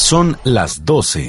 Son las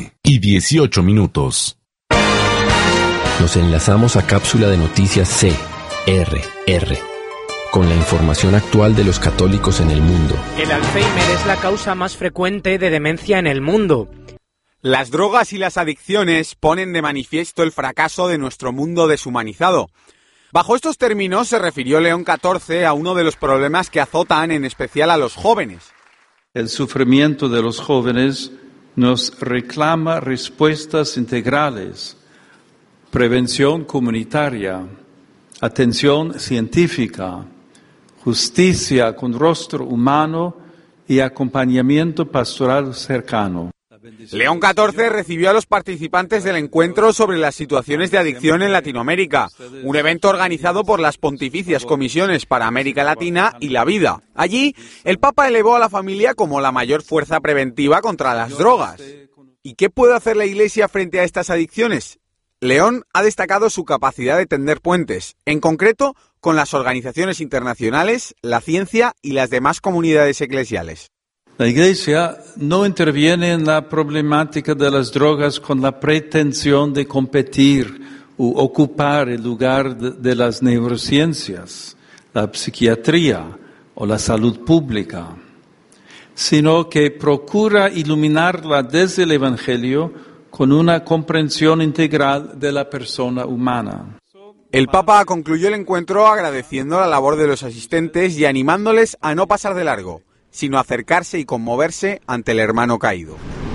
12:18. Nos enlazamos a cápsula de noticias CRR, con la información actual de los católicos en el mundo. El Alzheimer es la causa más frecuente de demencia en el mundo. Las drogas y las adicciones ponen de manifiesto el fracaso de nuestro mundo deshumanizado. Bajo estos términos se refirió León XIV a uno de los problemas que azotan en especial a los jóvenes. El sufrimiento de los jóvenes nos reclama respuestas integrales, prevención comunitaria, atención científica, justicia con rostro humano y acompañamiento pastoral cercano. León XIV recibió a los participantes del encuentro sobre las situaciones de adicción en Latinoamérica, un evento organizado por las Pontificias Comisiones para América Latina y la Vida. Allí, el Papa elevó a la familia como la mayor fuerza preventiva contra las drogas. ¿Y qué puede hacer la Iglesia frente a estas adicciones? León ha destacado su capacidad de tender puentes, en concreto con las organizaciones internacionales, la ciencia y las demás comunidades eclesiales. La Iglesia no interviene en la problemática de las drogas con la pretensión de competir u ocupar el lugar de las neurociencias, la psiquiatría o la salud pública, sino que procura iluminarla desde el Evangelio con una comprensión integral de la persona humana. El Papa concluyó el encuentro agradeciendo la labor de los asistentes y animándoles a no pasar de largo, sino acercarse y conmoverse ante el hermano caído.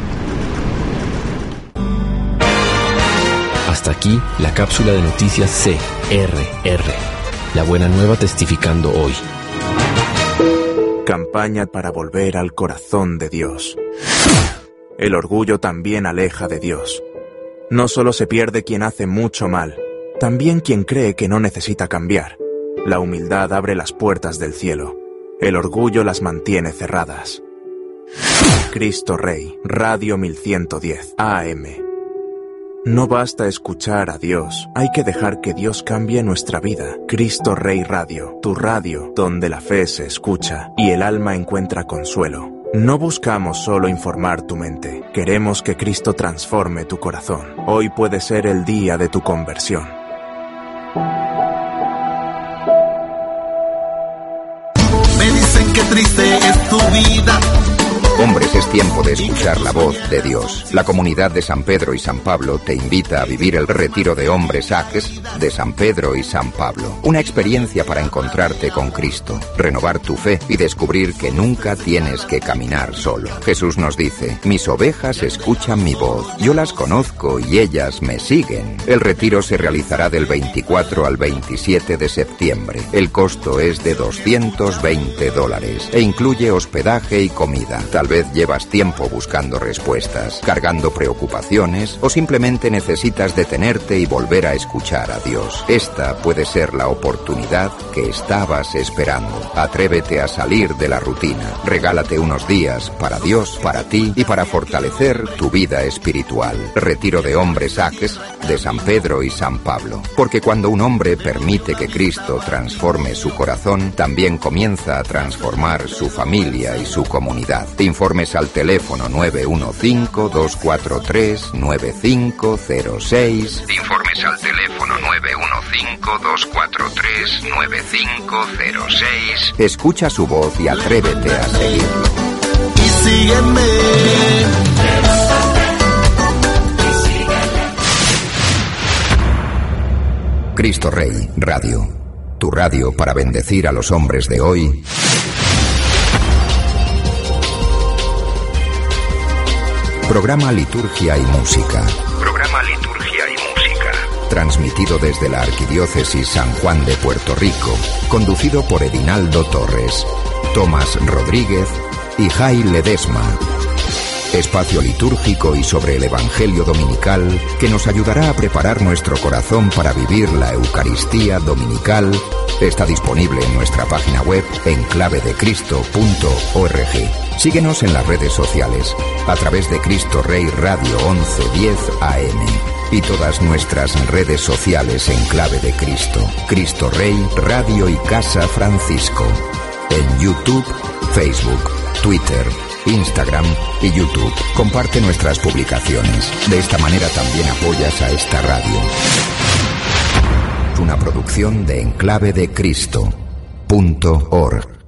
Hasta aquí la cápsula de noticias CRR. La buena nueva testificando hoy. Campaña para volver al corazón de Dios. El orgullo también aleja de Dios. No solo se pierde quien hace mucho mal, también quien cree que no necesita cambiar. La humildad abre las puertas del cielo. El orgullo las mantiene cerradas. Cristo Rey, Radio 1110, AM. No basta escuchar a Dios, hay que dejar que Dios cambie nuestra vida. Cristo Rey Radio, tu radio, donde la fe se escucha y el alma encuentra consuelo. No buscamos solo informar tu mente, queremos que Cristo transforme tu corazón. Hoy puede ser el día de tu conversión. Qué triste es tu vida. Hombres, es tiempo de escuchar la voz de Dios. La comunidad de San Pedro y San Pablo te invita a vivir el retiro de hombres ACES de San Pedro y San Pablo. Una experiencia para encontrarte con Cristo, renovar tu fe y descubrir que nunca tienes que caminar solo. Jesús nos dice: mis ovejas escuchan mi voz, yo las conozco y ellas me siguen. El retiro se realizará del 24 al 27 de septiembre. El costo es de $220 e incluye hospedaje y comida. Tal vez llevas tiempo buscando respuestas, cargando preocupaciones o simplemente necesitas detenerte y volver a escuchar a Dios. Esta puede ser la oportunidad que estabas esperando. Atrévete a salir de la rutina. Regálate unos días para Dios, para ti y para fortalecer tu vida espiritual. Retiro de hombres ACES de San Pedro y San Pablo. Porque cuando un hombre permite que Cristo transforme su corazón, también comienza a transformar su familia y su comunidad. Informes al teléfono 915-243-9506. Informes al teléfono 915-243-9506. Escucha su voz y atrévete a seguirlo. Y sígueme. Cristo Rey Radio. Tu radio para bendecir a los hombres de hoy. Programa Liturgia y Música. Programa Liturgia y Música. Transmitido desde la Arquidiócesis San Juan de Puerto Rico. Conducido por Edinaldo Torres, Tomás Rodríguez y Jai Ledesma. Espacio litúrgico y sobre el Evangelio dominical que nos ayudará a preparar nuestro corazón para vivir la Eucaristía dominical. Está disponible en nuestra página web enclavedecristo.org. Síguenos en las redes sociales a través de Cristo Rey Radio 1110 AM y todas nuestras redes sociales en Clave de Cristo, Cristo Rey Radio y Casa Francisco, en YouTube, Facebook, Twitter, Instagram y YouTube. Comparte nuestras publicaciones. De esta manera también apoyas a esta radio. Una producción de enclavedecristo.org.